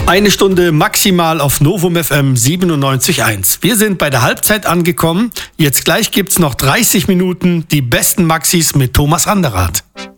Eine Stunde maximal auf Novum FM 97.1. Wir sind bei der Halbzeit angekommen. Jetzt gleich gibt's noch 30 Minuten die besten Maxis mit Thomas Anderrath.